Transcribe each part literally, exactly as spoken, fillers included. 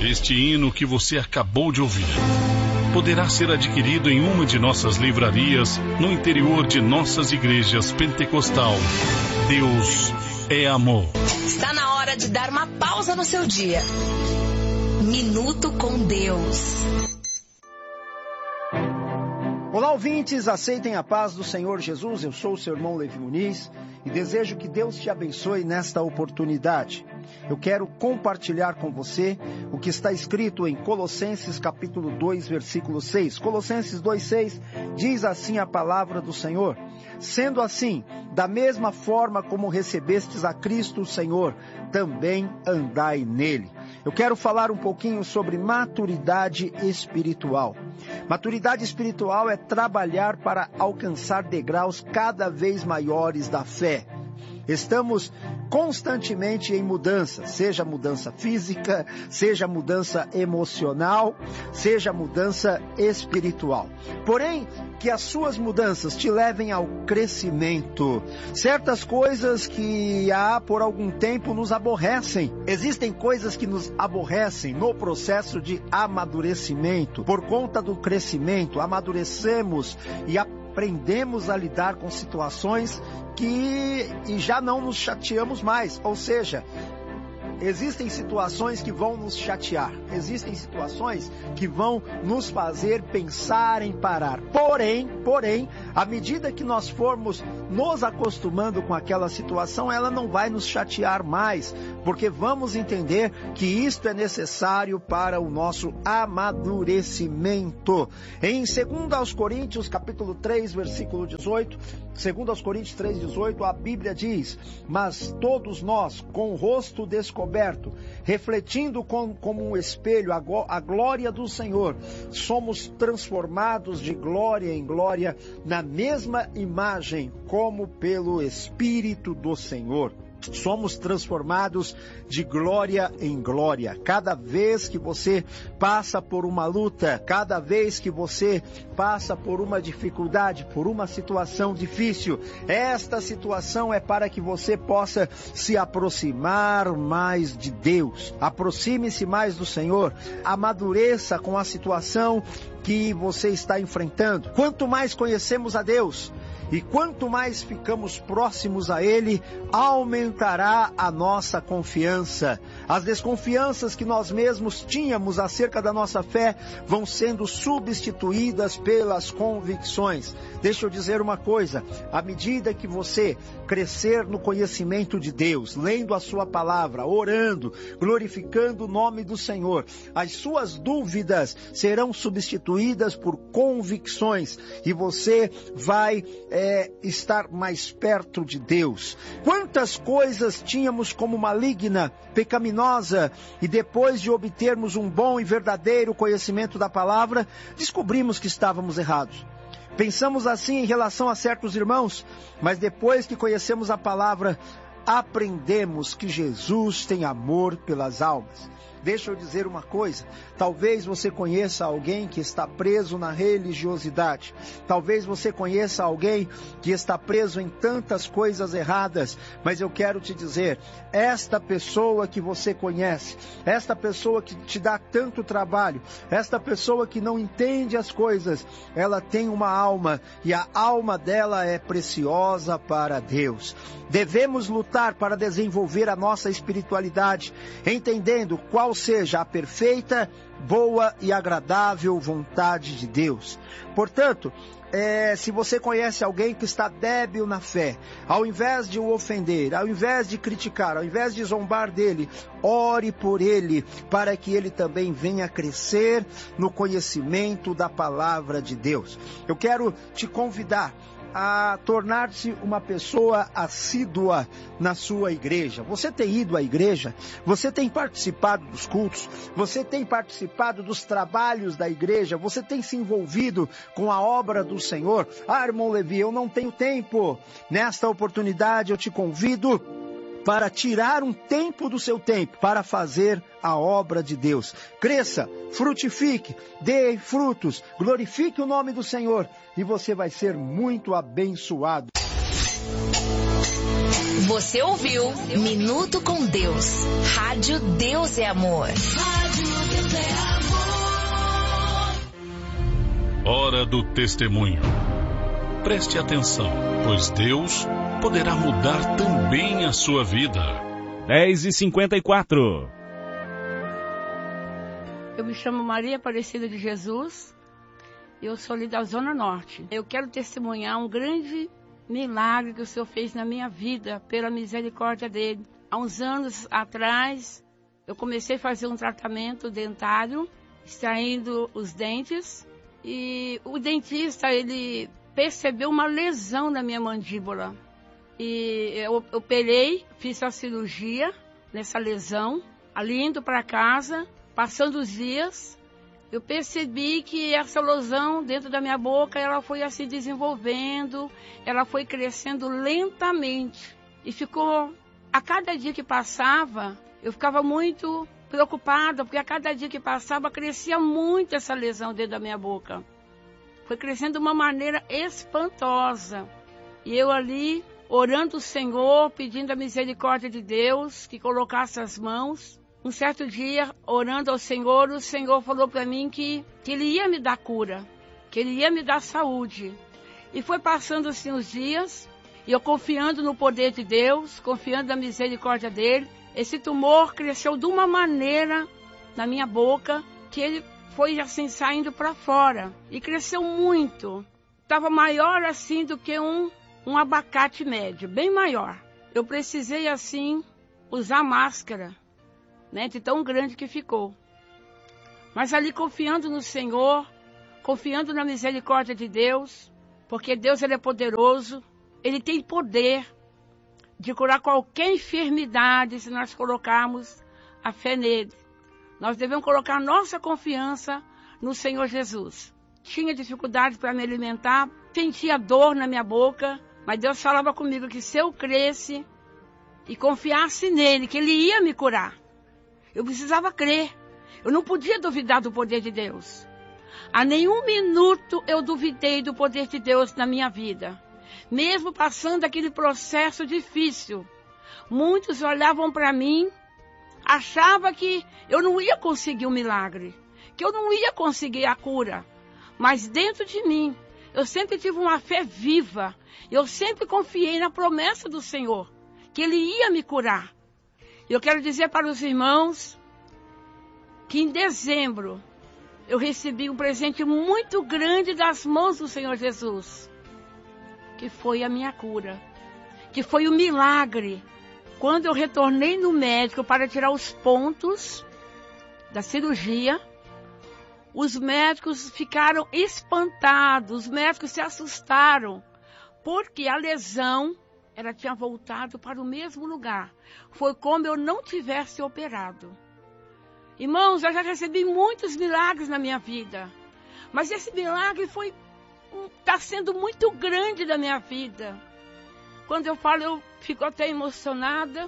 Este hino que você acabou de ouvir poderá ser adquirido em uma de nossas livrarias no interior de nossas igrejas pentecostal. Deus é amor. Está na hora de dar uma pausa no seu dia. Minuto com Deus. Olá, ouvintes, aceitem a paz do Senhor Jesus. Eu sou o seu irmão Levi Muniz e desejo que Deus te abençoe nesta oportunidade. Eu quero compartilhar com você o que está escrito em Colossenses capítulo dois, versículo seis. Colossenses dois, seis diz assim a palavra do Senhor: sendo assim, da mesma forma como recebestes a Cristo o Senhor, também andai nele. Eu quero falar um pouquinho sobre maturidade espiritual. Maturidade espiritual é trabalhar para alcançar degraus cada vez maiores da fé. Estamos constantemente em mudança, seja mudança física, seja mudança emocional, seja mudança espiritual. Porém, que as suas mudanças te levem ao crescimento. Certas coisas que há por algum tempo nos aborrecem. Existem coisas que nos aborrecem no processo de amadurecimento. Por conta do crescimento, amadurecemos e aprendemos. Aprendemos a lidar com situações que e já não nos chateamos mais. Ou seja, existem situações que vão nos chatear. Existem situações que vão nos fazer pensar em parar. Porém, porém, à medida que nós formos nos acostumando com aquela situação, ela não vai nos chatear mais, porque vamos entender que isto é necessário para o nosso amadurecimento. Em segundo aos Coríntios, capítulo três, versículo dezoito, segundo aos Coríntios três, dezoito, a Bíblia diz: mas todos nós, com o rosto descoberto, refletindo com, como um espelho a, a glória do Senhor, somos transformados de glória em glória na mesma imagem, como pelo Espírito do Senhor. Somos transformados de glória em glória. Cada vez que você passa por uma luta, cada vez que você passa por uma dificuldade, por uma situação difícil, esta situação é para que você possa se aproximar mais de Deus. Aproxime-se mais do Senhor, amadureça com a situação que você está enfrentando. Quanto mais conhecemos a Deus, e quanto mais ficamos próximos a Ele, aumentará a nossa confiança. As desconfianças que nós mesmos tínhamos acerca da nossa fé vão sendo substituídas pelas convicções. Deixa eu dizer uma coisa: à medida que você crescer no conhecimento de Deus, lendo a sua palavra, orando, glorificando o nome do Senhor, as suas dúvidas serão substituídas por convicções e você vai é, estar mais perto de Deus. Quantas coisas tínhamos como maligna, pecaminosa, e depois de obtermos um bom e verdadeiro conhecimento da palavra, descobrimos que estávamos errados. Pensamos assim em relação a certos irmãos, mas depois que conhecemos a palavra, aprendemos que Jesus tem amor pelas almas. Deixa eu dizer uma coisa: talvez você conheça alguém que está preso na religiosidade. Talvez você conheça alguém que está preso em tantas coisas erradas. Mas eu quero te dizer, esta pessoa que você conhece, esta pessoa que te dá tanto trabalho, esta pessoa que não entende as coisas, ela tem uma alma e a alma dela é preciosa para Deus. Devemos lutar para desenvolver a nossa espiritualidade, entendendo qual seja a perfeita, boa e agradável vontade de Deus. Portanto, é, se você conhece alguém que está débil na fé, ao invés de o ofender, ao invés de criticar, ao invés de zombar dele, ore por ele, para que ele também venha crescer no conhecimento da palavra de Deus. Eu quero te convidar a tornar-se uma pessoa assídua na sua igreja. Você tem ido à igreja? Você tem participado dos cultos? Você tem participado dos trabalhos da igreja? Você tem se envolvido com a obra do Senhor? Ah, irmão Levi, eu não tenho tempo. Nesta oportunidade eu te convido para tirar um tempo do seu tempo para fazer a obra de Deus. Cresça, frutifique, dê frutos, glorifique o nome do Senhor e você vai ser muito abençoado. Você ouviu Minuto com Deus. Rádio Deus é Amor. Rádio Deus é Amor. Hora do testemunho. Preste atenção, pois Deus poderá mudar também a sua vida. dez e cinquenta e quatro. Eu me chamo Maria Aparecida de Jesus. Eu sou ali da Zona Norte. Eu quero testemunhar um grande milagre que o Senhor fez na minha vida, pela misericórdia dele. Há uns anos atrás, eu comecei a fazer um tratamento dentário, extraindo os dentes. E o dentista, ele percebeu uma lesão na minha mandíbula. E eu operei, fiz a cirurgia nessa lesão. Ali indo para casa, passando os dias, eu percebi que essa lesão dentro da minha boca, ela foi assim desenvolvendo, ela foi crescendo lentamente. E ficou, a cada dia que passava, eu ficava muito preocupada, porque a cada dia que passava, crescia muito essa lesão dentro da minha boca. Foi crescendo de uma maneira espantosa. E eu ali, orando o Senhor, pedindo a misericórdia de Deus, que colocasse as mãos. Um certo dia, orando ao Senhor, o Senhor falou para mim que, que Ele ia me dar cura, que Ele ia me dar saúde. E foi passando assim os dias, e eu confiando no poder de Deus, confiando na misericórdia dEle. Esse tumor cresceu de uma maneira na minha boca, que ele foi assim saindo para fora. E cresceu muito. Estava maior assim do que um, um abacate médio, bem maior. Eu precisei assim usar máscara, né, de tão grande que ficou. Mas ali confiando no Senhor, confiando na misericórdia de Deus, porque Deus ele é poderoso, Ele tem poder de curar qualquer enfermidade se nós colocarmos a fé nele. Nós devemos colocar nossa confiança no Senhor Jesus. Tinha dificuldade para me alimentar, sentia dor na minha boca, mas Deus falava comigo que se eu cresce e confiasse nele, que Ele ia me curar. Eu precisava crer. Eu não podia duvidar do poder de Deus. A nenhum minuto eu duvidei do poder de Deus na minha vida. Mesmo passando aquele processo difícil. Muitos olhavam para mim, achavam que eu não ia conseguir um milagre, que eu não ia conseguir a cura. Mas dentro de mim, eu sempre tive uma fé viva. Eu sempre confiei na promessa do Senhor, que Ele ia me curar. Eu quero dizer para os irmãos que em dezembro eu recebi um presente muito grande das mãos do Senhor Jesus, que foi a minha cura, que foi o milagre. Quando eu retornei no médico para tirar os pontos da cirurgia, os médicos ficaram espantados, os médicos se assustaram, porque a lesão ela tinha voltado para o mesmo lugar. Foi como eu não tivesse operado. Irmãos, eu já recebi muitos milagres na minha vida. Mas esse milagre foi, está sendo muito grande na minha vida. Quando eu falo, eu fico até emocionada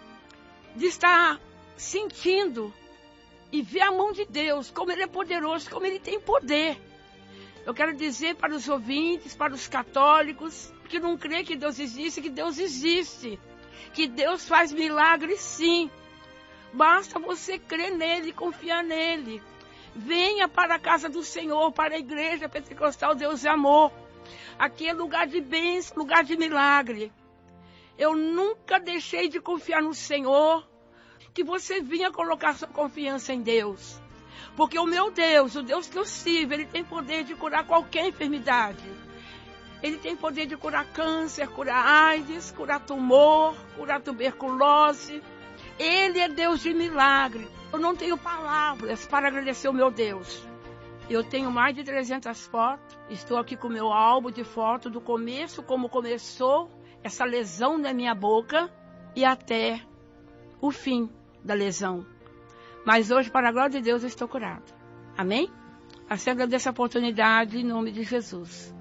de estar sentindo e ver a mão de Deus, como Ele é poderoso, como Ele tem poder. Eu quero dizer para os ouvintes, para os católicos, que não crê que Deus existe, que Deus existe. Que Deus faz milagres sim. Basta você crer nele, confiar nele. Venha para a casa do Senhor, para a igreja pentecostal Deus é Amor. Aqui é lugar de bênção, lugar de milagre. Eu nunca deixei de confiar no Senhor. Que você venha colocar sua confiança em Deus. Porque o meu Deus, o Deus que eu sirvo, Ele tem poder de curar qualquer enfermidade. Ele tem poder de curar câncer, curar AIDS, curar tumor, curar tuberculose. Ele é Deus de milagre. Eu não tenho palavras para agradecer o meu Deus. Eu tenho mais de trezentas fotos. Estou aqui com o meu álbum de fotos do começo, como começou essa lesão na minha boca e até o fim da lesão. Mas hoje, para a glória de Deus, eu estou curada. Amém? Assim agradeço a oportunidade em nome de Jesus.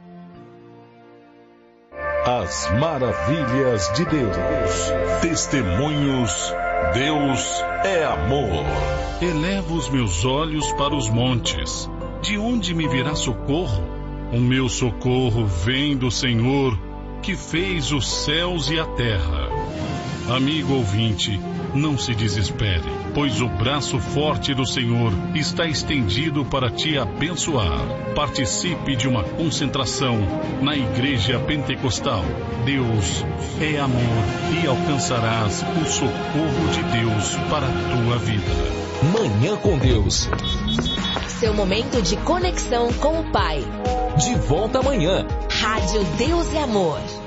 As maravilhas de Deus. Testemunhos. Deus é amor. Elevo os meus olhos para os montes. De onde me virá socorro? O meu socorro vem do Senhor, que fez os céus e a terra. Amigo ouvinte, não se desespere, pois o braço forte do Senhor está estendido para te abençoar. Participe de uma concentração na Igreja Pentecostal. Deus é amor e alcançarás o socorro de Deus para a tua vida. Manhã com Deus. Seu momento de conexão com o Pai. De volta amanhã. Rádio Deus e Amor.